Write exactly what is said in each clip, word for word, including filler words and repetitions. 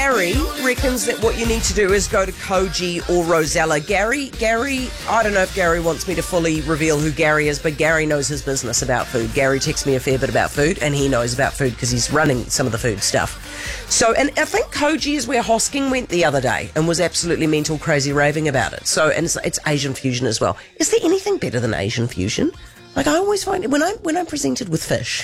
Gary reckons that what you need to do is go to Koji or Rosella. Gary, Gary, I don't know if Gary wants me to fully reveal who Gary is, but Gary knows his business about food. Gary texts me a fair bit about food, and he knows about food because he's running some of the food stuff. So, and I think Koji is where Hosking went the other day and was absolutely mental, crazy, raving about it. So, and it's, it's Asian fusion as well. Is there anything better than Asian fusion? Like, I always find, when I'm, when I'm presented with fish,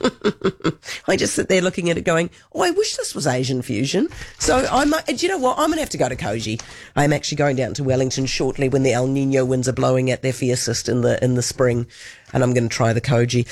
I just sit there looking at it going, oh, I wish this was Asian fusion. So I might, do you know what? I'm going to have to go to Koji. I'm actually going down to Wellington shortly when the El Nino winds are blowing at their fiercest in the, in the spring. And I'm going to try the Koji.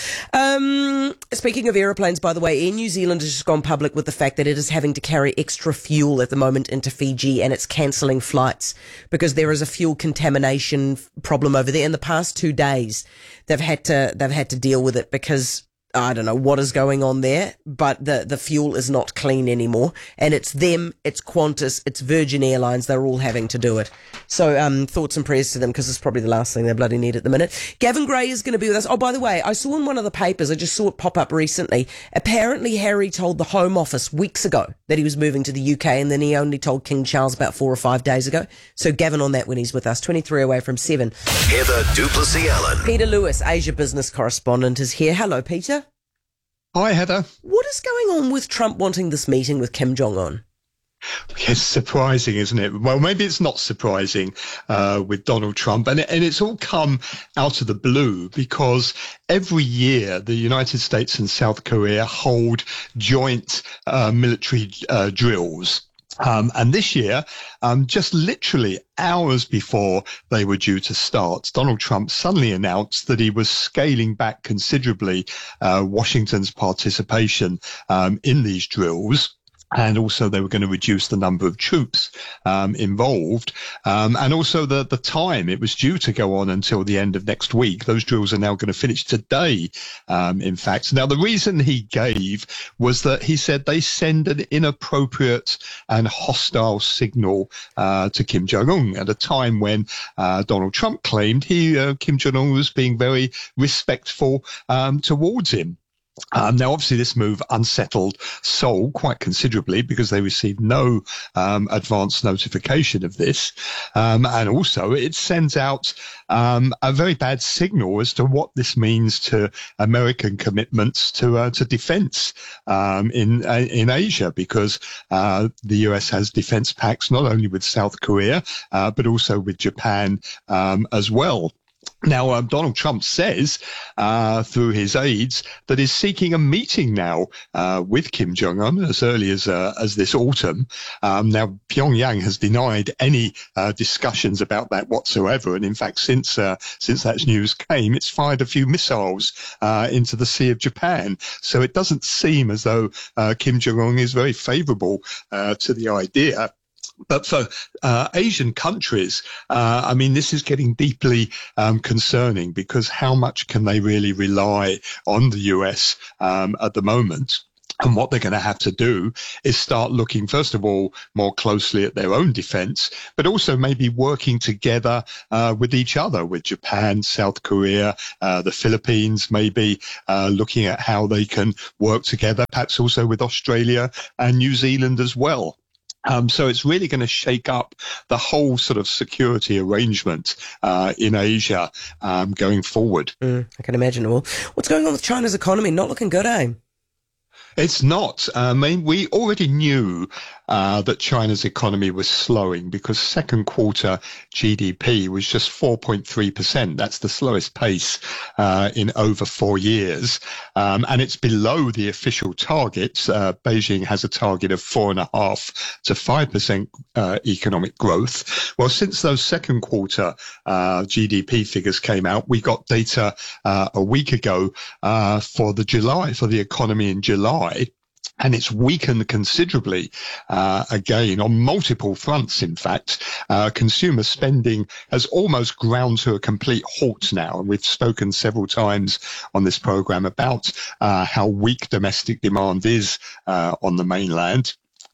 Um, speaking of aeroplanes, by the way, Air New Zealand has just gone public with the fact that it is having to carry extra fuel at the moment into Fiji, and it's cancelling flights because there is a fuel contamination problem over there. In the past two days, they've had to they've had to deal with it because I don't know what is going on there, but the, the fuel is not clean anymore. And it's them, it's Qantas, it's Virgin Airlines. They're all having to do it. So, um, thoughts and prayers to them because it's probably the last thing they bloody need at the minute. Gavin Gray is going to be with us. Oh, by the way, I saw in one of the papers, I just saw it pop up recently. Apparently Harry told the Home Office weeks ago that he was moving to the U K, and then he only told King Charles about four or five days ago. So Gavin on that when he's with us, twenty-three away from seven. Heather Duplessis Allen. Peter Lewis, Asia business correspondent, is here. Hello, Peter. Hi, Heather. What is going on with Trump wanting this meeting with Kim Jong-un? It's surprising, isn't it? Well, maybe it's not surprising uh, with Donald Trump. And, and it's all come out of the blue because every year the United States and South Korea hold joint uh, military uh, drills. Um, and this year, um, just literally hours before they were due to start, Donald Trump suddenly announced that he was scaling back considerably uh, Washington's participation um, in these drills. And also they were going to reduce the number of troops um, involved. Um, and also the, the time. It was due to go on until the end of next week. Those drills are now going to finish today, um, in fact. Now, the reason he gave was that he said they send an inappropriate and hostile signal uh, to Kim Jong-un at a time when uh, Donald Trump claimed he uh, Kim Jong-un was being very respectful um, towards him. Um, now, obviously, this move unsettled Seoul quite considerably because they received no um, advance notification of this. Um, and also, it sends out um, a very bad signal as to what this means to American commitments to uh, to defense um, in uh, in Asia, because uh, the U S has defense pacts not only with South Korea, uh, but also with Japan um, as well. Now, um, Donald Trump says uh, through his aides that he's seeking a meeting now uh, with Kim Jong-un as early as uh, as this autumn. Um, now, Pyongyang has denied any uh, discussions about that whatsoever. And in fact, since uh, since that news came, it's fired a few missiles uh, into the Sea of Japan. So it doesn't seem as though uh, Kim Jong-un is very favorable uh, to the idea. But for uh, Asian countries, uh, I mean, this is getting deeply um, concerning because how much can they really rely on the U S um, at the moment? And what they're going to have to do is start looking, first of all, more closely at their own defense, but also maybe working together uh, with each other, with Japan, South Korea, uh, the Philippines, maybe uh, looking at how they can work together, perhaps also with Australia and New Zealand as well. Um, so it's really going to shake up the whole sort of security arrangement uh, in Asia um, going forward. Mm, I can imagine. Well, what's going on with China's economy? Not looking good, eh? It's not. I mean, we already knew uh, that China's economy was slowing because second quarter G D P was just four point three percent. That's the slowest pace uh, in over four years. Um, and it's below the official targets. Uh, Beijing has a target of four and a half to five percent uh, economic growth. Well, since those second quarter uh, G D P figures came out, we got data uh, a week ago uh, for the July, for the economy in July. And it's weakened considerably, uh, again, on multiple fronts, in fact. Uh, consumer spending has almost ground to a complete halt now. And we've spoken several times on this program about uh, how weak domestic demand is uh, on the mainland.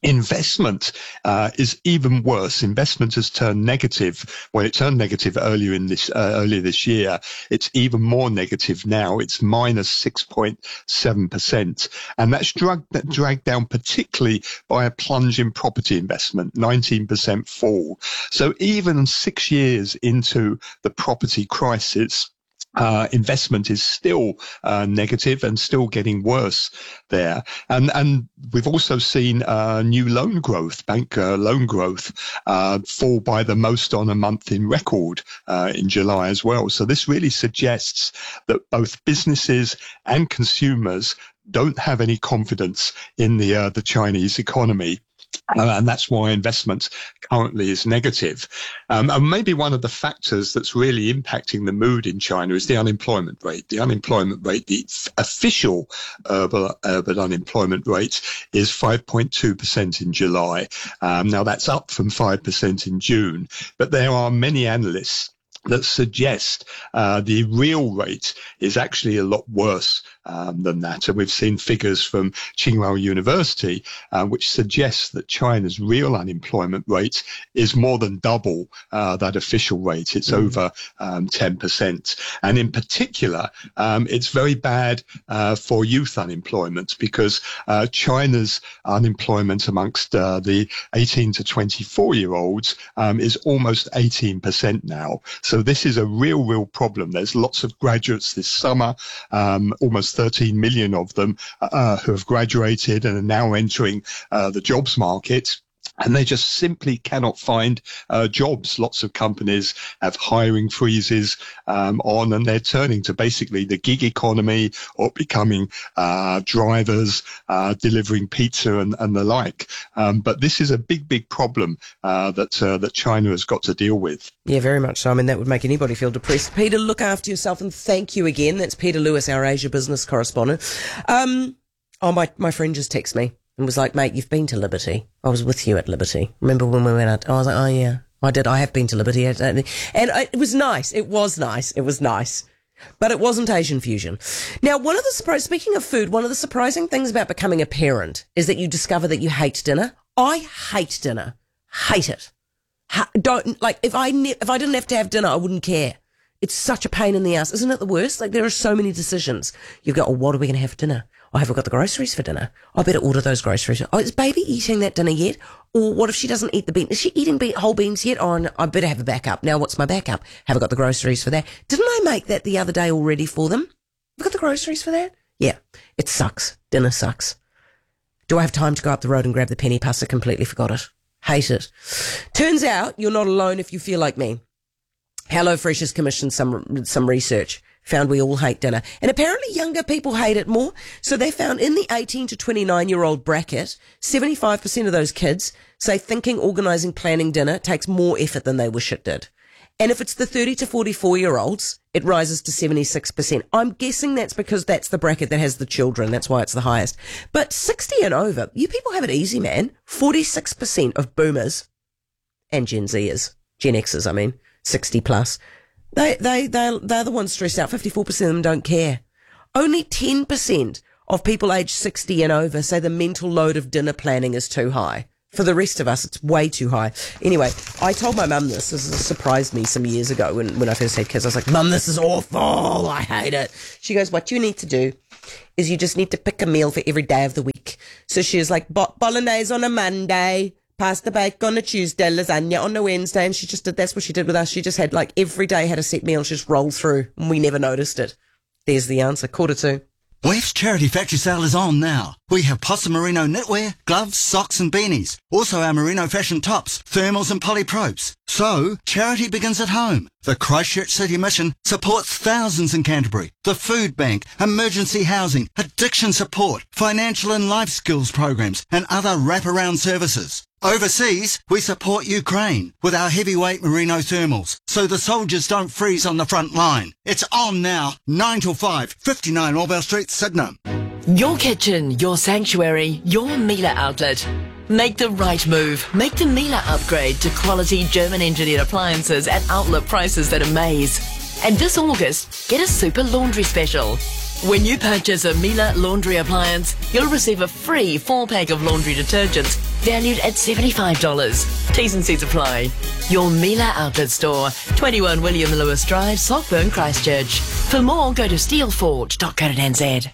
Investment uh, is even worse. Investment has turned negative. When it turned negative earlier in this uh, earlier this year, it's even more negative now. It's minus six point seven percent, and that's dragged that dragged down particularly by a plunge in property investment, nineteen percent fall. So even six years into the property crisis, Uh, investment is still uh, negative and still getting worse there. And and we've also seen uh, new loan growth, bank uh, loan growth, uh, fall by the most on a month in record uh, in July as well. So this really suggests that both businesses and consumers don't have any confidence in the uh, the Chinese economy. Uh, and that's why investment currently is negative. Um, and maybe one of the factors that's really impacting the mood in China is the unemployment rate. The unemployment rate, the f- official urban, urban unemployment rate is five point two percent in July. Um, now, that's up from five percent in June. But there are many analysts that suggest uh, the real rate is actually a lot worse um, than that. And we've seen figures from Tsinghua University, uh, which suggests that China's real unemployment rate is more than double uh, that official rate. It's mm. over um, ten percent. And in particular, um, it's very bad uh, for youth unemployment because uh, China's unemployment amongst uh, the eighteen to twenty-four year olds um, is almost eighteen percent now. So So this is a real, real problem. There's lots of graduates this summer, um, almost thirteen million of them uh, who have graduated and are now entering uh, the jobs market. And they just simply cannot find uh, jobs. Lots of companies have hiring freezes um, on, and they're turning to basically the gig economy or becoming uh, drivers, uh, delivering pizza and, and the like. Um, but this is a big, big problem uh, that uh, that China has got to deal with. Yeah, very much so. I mean, that would make anybody feel depressed. Peter, look after yourself, and thank you again. That's Peter Lewis, our Asia business correspondent. Um, oh, my, my friend just texted me and was like, mate, you've been to Liberty. I was with you at Liberty. Remember when we went out? I was like, oh, yeah, I did. I have been to Liberty. And it was nice. It was nice. It was nice. But it wasn't Asian fusion. Now, one of the surprise, speaking of food, one of the surprising things about becoming a parent is that you discover that you hate dinner. I hate dinner. Hate it. Ha- don't, like, if I, ne- if I didn't have to have dinner, I wouldn't care. It's such a pain in the ass. Isn't it the worst? Like, there are so many decisions. You go, oh, what are we going to have for dinner? Oh, have we got the groceries for dinner? I better order those groceries. Oh, is baby eating that dinner yet? Or what if she doesn't eat the bean? Is she eating be- whole beans yet? Oh, no, I better have a backup. Now, what's my backup? Have I got the groceries for that? Didn't I make that the other day already for them? Have I got the groceries for that? Yeah, it sucks. Dinner sucks. Do I have time to go up the road and grab the penny pasta? Completely forgot it. Hate it. Turns out you're not alone if you feel like me. HelloFresh has commissioned some some research, found we all hate dinner. And apparently younger people hate it more. So they found in the eighteen to twenty-nine-year-old bracket, seventy-five percent of those kids say thinking, organising, planning dinner takes more effort than they wish it did. And if it's the thirty to forty-four-year-olds, it rises to seventy-six percent. I'm guessing that's because that's the bracket that has the children. That's why it's the highest. But sixty and over, you people have it easy, man. forty-six percent of boomers and Gen Zers, Gen Xers, I mean, sixty plus, they, they, they, they're the ones stressed out. fifty-four percent of them don't care. Only ten percent of people aged sixty and over say the mental load of dinner planning is too high. For the rest of us, it's way too high. Anyway, I told my mum this. This surprised me some years ago when, when I first had kids. I was like, Mum, this is awful. I hate it. She goes, what you need to do is you just need to pick a meal for every day of the week. So she was like, Bo- bolognese on a Monday, pasta bake on a Tuesday, lasagna on a Wednesday. And she just did, that's what she did with us. She just had like every day had a set meal. She just rolled through and we never noticed it. There's the answer. Quarter two. Wef's Charity Factory Sale is on now. We have Possum Merino knitwear, gloves, socks and beanies. Also our merino fashion tops, thermals and polypropes. So, charity begins at home. The Christchurch City Mission supports thousands in Canterbury. The Food Bank, emergency housing, addiction support, financial and life skills programs and other wraparound services. Overseas, we support Ukraine with our heavyweight merino thermals, so the soldiers don't freeze on the front line. It's on now, nine till five, fifty-nine Orwell Street, Sydenham. Your kitchen, your sanctuary, your Miele outlet. Make the right move. Make the Miele upgrade to quality German-engineered appliances at outlet prices that amaze. And this August, get a super laundry special. When you purchase a Miele laundry appliance, you'll receive a free four-pack of laundry detergents valued at seventy-five dollars. T's and C's apply. Your Mila Outlet Store, twenty-one William Lewis Drive, Saltburn, Christchurch. For more, go to steelforge dot co dot n z.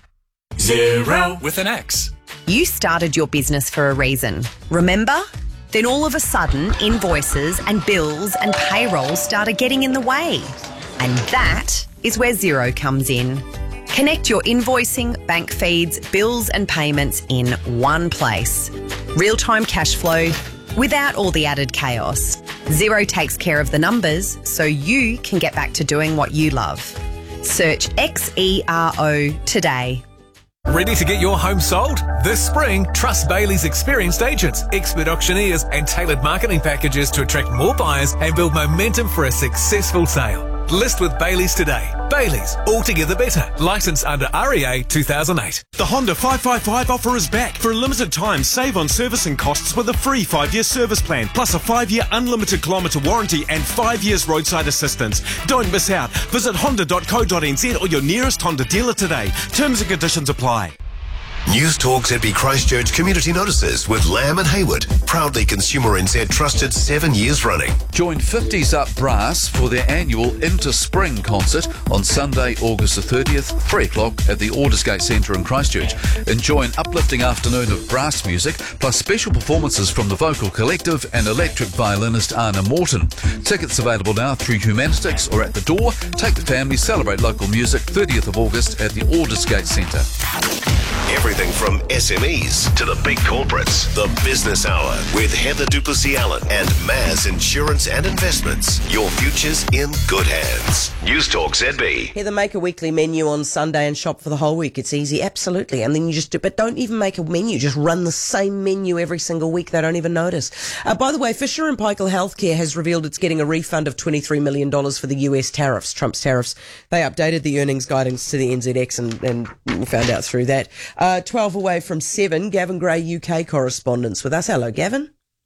Zero with an X. You started your business for a reason, remember? Then all of a sudden, invoices and bills and payroll started getting in the way. And that is where Xero comes in. Connect your invoicing, bank feeds, bills and payments in one place. Real-time cash flow without all the added chaos. Xero takes care of the numbers so you can get back to doing what you love. Search X E R O today. Ready to get your home sold? This spring, trust Bailey's experienced agents, expert auctioneers and tailored marketing packages to attract more buyers and build momentum for a successful sale. List with Bailey's today. Bailey's, altogether better. Licensed under R E A two thousand eight. The Honda five five five offer is back. For a limited time, save on servicing costs with a free five-year service plan, plus a five-year unlimited kilometre warranty and five years roadside assistance. Don't miss out. Visit honda dot co dot n z or your nearest Honda dealer today. Terms and conditions apply. News Talk Z B Christchurch Community Notices with Lamb and Hayward. Proudly Consumer N Z trusted seven years running. Join fifties Up Brass for their annual Into Spring concert on Sunday, August the thirtieth, three o'clock at the Aldersgate Centre in Christchurch. Enjoy an uplifting afternoon of brass music, plus special performances from the Vocal Collective and electric violinist Anna Morton. Tickets available now through Humanistics or at the door. Take the family, celebrate local music, thirtieth of August at the Aldersgate Centre. Everything from S M Es to the big corporates. The Business Hour with Heather Duplessis Allen and Maz Insurance and Investments. Your future's in good hands. News Talk Z B. Heather, make a weekly menu on Sunday and shop for the whole week. It's easy, absolutely. And then you just do, but don't even make a menu. Just run the same menu every single week. They don't even notice. Uh, by the way, Fisher and Paykel Healthcare has revealed it's getting a refund of twenty-three million dollars for the U S tariffs, Trump's tariffs. They updated the earnings guidance to the N Z X and, and found out through that. Uh, twelve away from seven, Gavin Gray, U K correspondent with us. Hello, Gavin.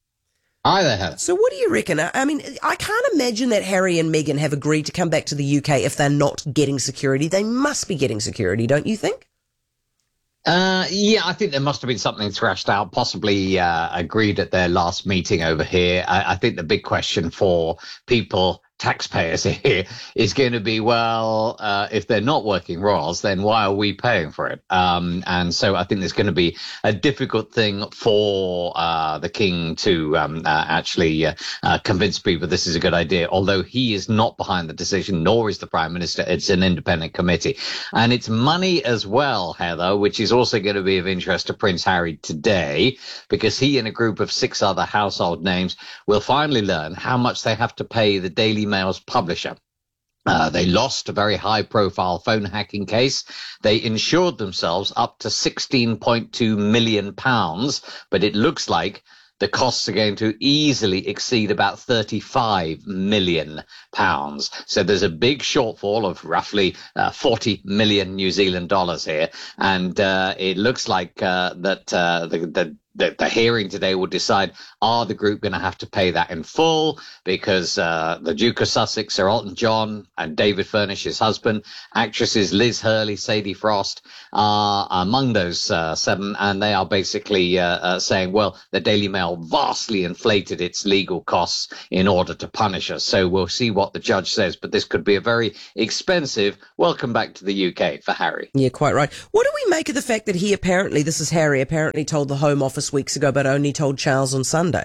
Hi there, Heather. So what do you reckon? I mean, I can't imagine that Harry and Meghan have agreed to come back to the U K if they're not getting security. They must be getting security, don't you think? Uh, yeah, I think there must have been something thrashed out, possibly uh, agreed at their last meeting over here. I, I think the big question for people, taxpayers here, is going to be, well, uh, if they're not working royals, then why are we paying for it? Um, and so I think there's going to be a difficult thing for uh, the king to um, uh, actually uh, uh, convince people this is a good idea, although he is not behind the decision, nor is the Prime Minister. It's an independent committee. And it's money as well, Heather, which is also going to be of interest to Prince Harry today, because he and a group of six other household names will finally learn how much they have to pay the Daily Mail's publisher. Uh, they lost a very high-profile phone hacking case. They insured themselves up to sixteen point two million pounds, but it looks like the costs are going to easily exceed about thirty-five million pounds. So there's a big shortfall of roughly uh, forty million New Zealand dollars here. And uh, it looks like uh, that uh, the, the The, the hearing today will decide, are the group going to have to pay that in full? Because uh, the Duke of Sussex, Sir Elton John, and David Furnish, his husband, actresses Liz Hurley, Sadie Frost, are among those uh, seven. And they are basically uh, uh, saying, well, the Daily Mail vastly inflated its legal costs in order to punish us. So we'll see what the judge says. But this could be a very expensive welcome back to the U K for Harry. Yeah, quite right. What do we make of the fact that he apparently, this is Harry, apparently told the Home Office weeks ago, but only told Charles on Sunday?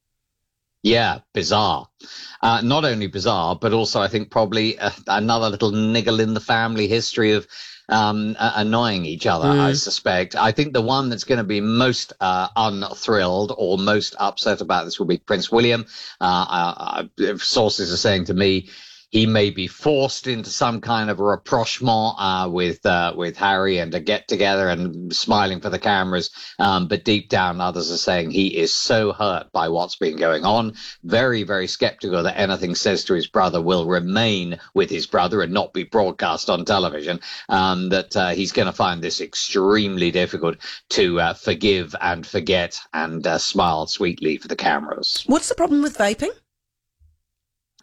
Yeah, bizarre. Uh, not only bizarre, but also I think probably uh, another little niggle in the family history of um, uh, annoying each other, mm. I suspect. I think the one that's going to be most uh, unthrilled or most upset about this will be Prince William. Uh, uh, sources are saying to me, he may be forced into some kind of a rapprochement uh, with uh, with Harry and a get-together and smiling for the cameras. Um, but deep down, others are saying he is so hurt by what's been going on, very, very skeptical that anything says to his brother will remain with his brother and not be broadcast on television, um, that uh, he's going to find this extremely difficult to uh, forgive and forget and uh, smile sweetly for the cameras. What's the problem with vaping?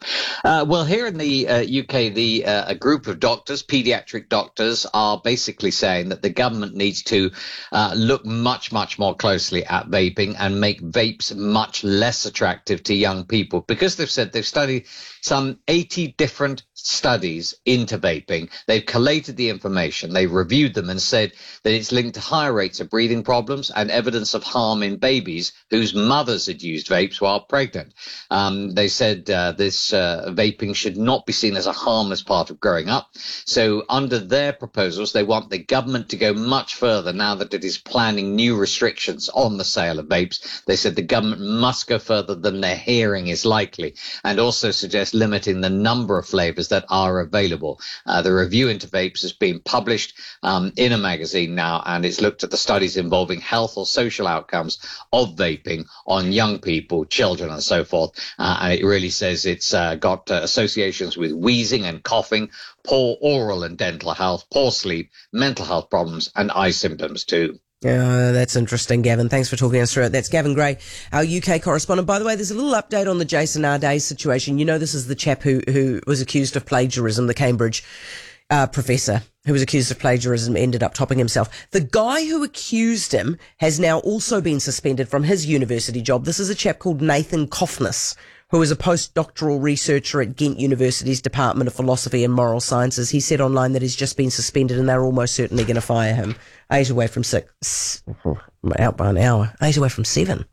Uh, well, here in the uh, U K, the uh, a group of doctors, paediatric doctors, are basically saying that the government needs to uh, look much, much more closely at vaping and make vapes much less attractive to young people, because they've said they've studied some eighty different studies into vaping. They've collated the information, they've reviewed them and said that it's linked to higher rates of breathing problems and evidence of harm in babies whose mothers had used vapes while pregnant. Um, they said uh, this uh, vaping should not be seen as a harmless part of growing up. So under their proposals, they want the government to go much further now that it is planning new restrictions on the sale of vapes. They said the government must go further than they're hearing is likely, and also suggest limiting the number of flavors that are available. Uh, the review into vapes has been published um, in a magazine now, and it's looked at the studies involving health or social outcomes of vaping on young people, children, and so forth. Uh, and it really says it's uh, got uh, associations with wheezing and coughing, poor oral and dental health, poor sleep, mental health problems, and eye symptoms too. Yeah, that's interesting, Gavin. Thanks for talking us through it. That's Gavin Gray, our U K correspondent. By the way, there's a little update on the Jason Arday situation. You know, this is the chap who, who was accused of plagiarism, the Cambridge uh, professor who was accused of plagiarism, ended up topping himself. The guy who accused him has now also been suspended from his university job. This is a chap called Nathan Koffness, who is a postdoctoral researcher at Ghent University's Department of Philosophy and Moral Sciences. He said online that he's just been suspended and they're almost certainly going to fire him. Eight away from six. Out by an hour. Eight away from seven.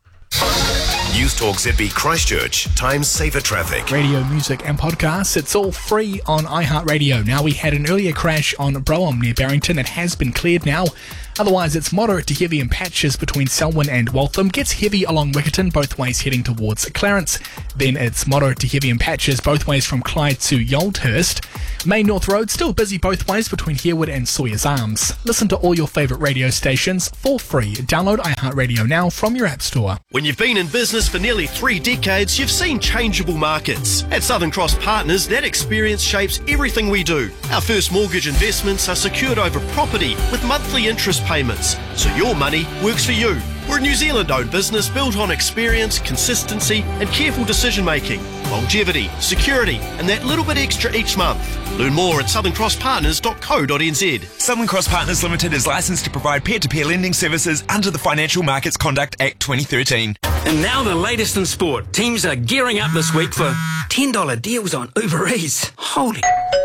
News Talk Z B Christchurch. Time saver traffic. Radio, music and podcasts, it's all free on iHeartRadio. Now, we had an earlier crash on Broam near Barrington. It has been cleared now. Otherwise, it's moderate to heavy in patches between Selwyn and Waltham. Gets heavy along Wickerton, both ways heading towards Clarence. Then it's moderate to heavy in patches both ways from Clyde to Yoldhurst. Main North Road still busy both ways between Herwood and Sawyer's Arms. Listen to all your favourite radio stations for free. Download iHeartRadio now from your app store. When you've been in business for nearly three decades, you've seen changeable markets. At Southern Cross Partners, that experience shapes everything we do. Our first mortgage investments are secured over property with monthly interest payments, so your money works for you. We're a New Zealand-owned business built on experience, consistency and careful decision-making, longevity, security and that little bit extra each month. Learn more at southern cross partners dot co dot n z. Southern Cross Partners Limited is licensed to provide peer-to-peer lending services under the Financial Markets Conduct Act twenty thirteen. And now the latest in sport. Teams are gearing up this week for ten dollar deals on Uber Eats. Holy...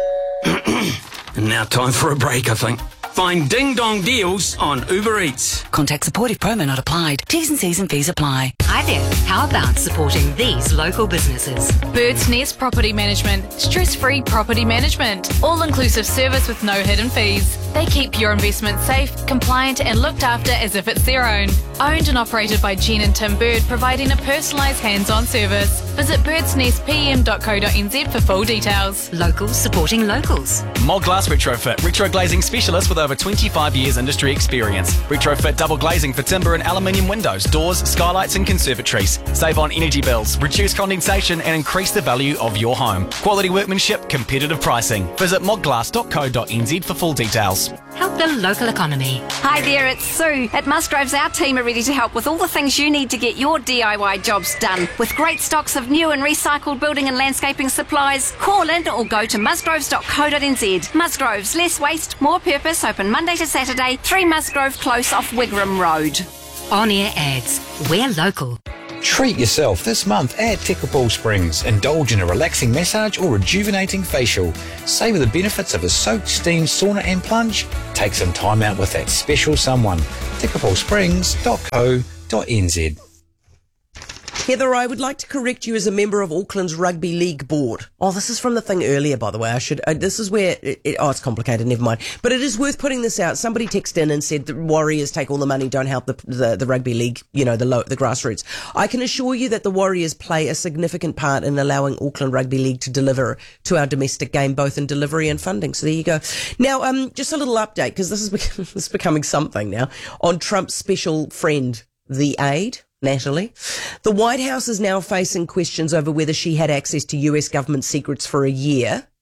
And now time for a break, I think. Find ding-dong deals on Uber Eats. Contact support if promo not applied. T's and C's and fees apply. Hi there. How about supporting these local businesses? Bird's Nest Property Management. Stress-free property management. All-inclusive service with no hidden fees. They keep your investment safe, compliant and looked after as if it's their own. Owned and operated by Jen and Tim Bird, providing a personalised hands-on service. Visit birds nest p m dot co dot n z for full details. Locals supporting locals. Mod Glass Retrofit. Retro glazing specialist with over twenty-five years industry experience. Retrofit double glazing for timber and aluminium windows, doors, skylights and conservatories. Save on energy bills, reduce condensation and increase the value of your home. Quality workmanship, competitive pricing. Visit mod glass dot co dot n z for full details. Help the local economy. Hi there, it's Sue. At Musgroves, our team are ready to help with all the things you need to get your D I Y jobs done. With great stocks of new and recycled building and landscaping supplies, call in or go to musgroves dot co dot n z. Musgroves, less waste, more purpose, open Monday to Saturday, three Musgrove Close off Wigram Road. On-air ads. We're local. Treat yourself this month at Tekapau Springs. Indulge in a relaxing massage or rejuvenating facial. Savour the benefits of a soak, steam, sauna and plunge. Take some time out with that special someone. tekapau springs dot co dot n z. Heather, I would like to correct you as a member of Auckland's Rugby League Board. Oh, this is from the thing earlier, by the way. I should. Uh, this is where. It, it, oh, it's complicated. Never mind. But it is worth putting this out. Somebody texted in and said the Warriors take all the money, don't help the the, the rugby league. You know, the low, the grassroots. I can assure you that the Warriors play a significant part in allowing Auckland Rugby League to deliver to our domestic game, both in delivery and funding. So there you go. Now, um, just a little update because this is this is becoming something now on Trump's special friend, the aide. Natalie. The White House is now facing questions over whether she had access to U S government secrets for a year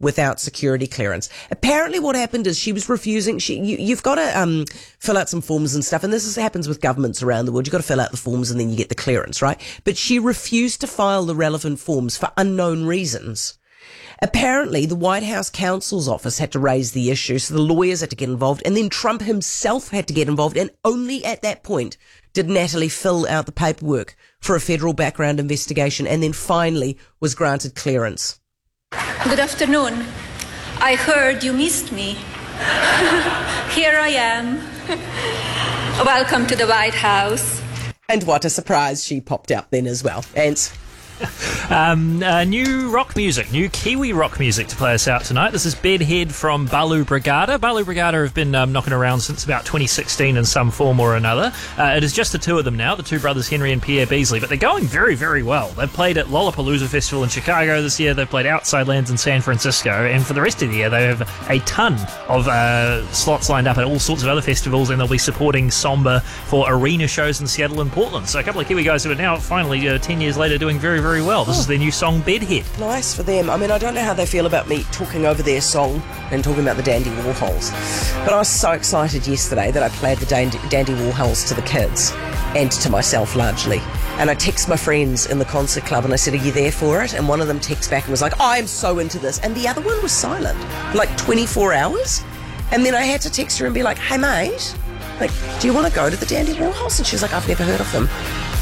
without security clearance. Apparently what happened is she was refusing, she, you, you've got to um, fill out some forms and stuff, and this is, happens with governments around the world. You've got to fill out the forms and then you get the clearance, right? But she refused to file the relevant forms for unknown reasons. Apparently, the White House counsel's office had to raise the issue, so the lawyers had to get involved, and then Trump himself had to get involved, and only at that point did Natalie fill out the paperwork for a federal background investigation, and then finally was granted clearance. Good afternoon. I heard you missed me. Here I am. Welcome to the White House. And what a surprise, she popped out then as well. And Um, uh, new rock music, new Kiwi rock music to play us out tonight. This is Bedhead from Balu Brigada. Balu Brigada have been um, knocking around since about twenty sixteen in some form or another. Uh, it is just the two of them now, the two brothers Henry and Pierre Beasley, but they're going very, very well. They've played at Lollapalooza Festival in Chicago this year, they've played Outside Lands in San Francisco, and for the rest of the year they have a ton of uh, slots lined up at all sorts of other festivals, and they'll be supporting Somber for arena shows in Seattle and Portland. So a couple of Kiwi guys who are now finally, uh, ten years later, doing very, very well. This is their new song, Bedhead. Nice for them. I mean, I don't know how they feel about me talking over their song and talking about the Dandy Warhols, but I was so excited yesterday that I played the Dandy, Dandy Warhols to the kids and to myself largely. And I text my friends in the concert club and I said, are you there for it? And one of them texted back and was like, I'm so into this. And the other one was silent, like twenty-four hours. And then I had to text her and be like, hey mate, like, do you want to go to the Dandy Warhols? And she was like, I've never heard of them.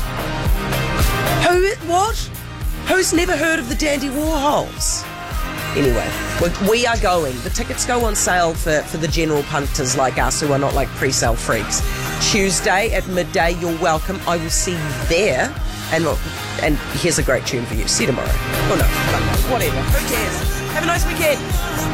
Who, what? Who's never heard of the Dandy Warhols? Anyway, we, we are going. The tickets go on sale for, for the general punters like us who are not like pre-sale freaks. Tuesday at midday, you're welcome. I will see you there. And look, and here's a great tune for you. See you tomorrow. Oh no, whatever. Who cares? Have a nice weekend.